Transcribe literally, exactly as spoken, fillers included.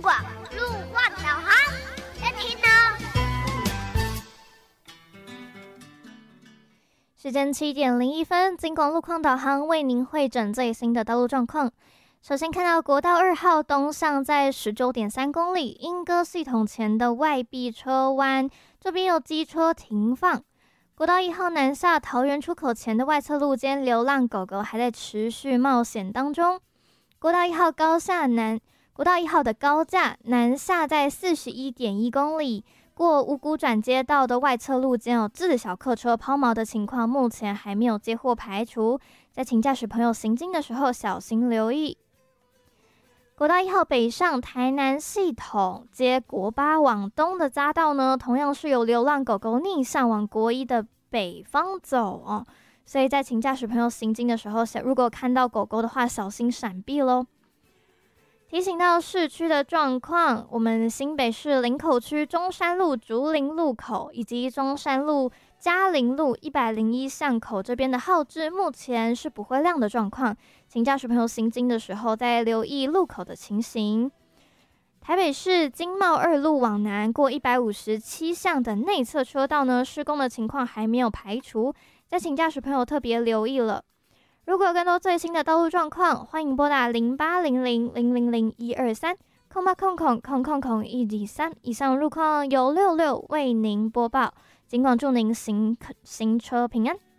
广路况导航，在听呢。 时间七点零一分，金广路况导航为您汇整最新的道路状况。首先看到国道二号东向在 十九点三公里，莺歌系统前的外壁车弯，这边有机车停放。国道一号南下桃园出口前的外侧路肩，流浪狗狗还在持续冒险当中。国道一号高下南，国道一号的高架南下在 四十一点一公里，过五股转接道的外侧路肩有自小客车抛锚的情况，目前还没有接获排除，在请驾驶朋友行经的时候小心留意。国道一号北上台南系统接国八往东的匝道呢，同样是有流浪狗狗逆向往国一的北方走哦，所以在请驾驶朋友行经的时候，如果看到狗狗的话，小心闪避咯。提醒到市区的状况，我们新北市林口区中山路竹林路口以及中山路嘉陵路一百零一巷口这边的号志目前是不会亮的状况，请驾驶朋友行经的时候再留意路口的情形。台北市经贸二路往南过一百五十七巷的内侧车道呢，施工的情况还没有排除，再请驾驶朋友特别留意了。如果有更多最新的道路状况，欢迎拨打零八零零零零零一二三空八空空空空空一零三。以上路况由六六为您播报，尽管祝您行行车平安。